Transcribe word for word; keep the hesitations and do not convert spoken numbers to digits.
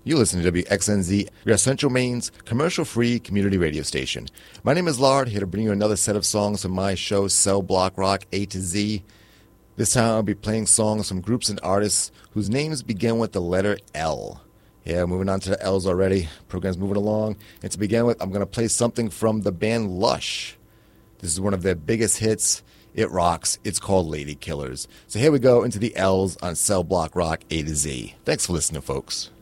You listen to W X N Z, your Central Maine's commercial-free community radio station. My name is Lard, here to bring you another set of songs from my show, Cell Block Rock A to Z. This time I'll be playing songs from groups and artists whose names begin with the letter L. Yeah, moving on to the L's already. Program's moving along. And to begin with, I'm going to play something from the band Lush. This is one of their biggest hits. It rocks. It's called Lady Killers. So here we go into the L's on Cell Block Rock A to Z. Thanks for listening, folks.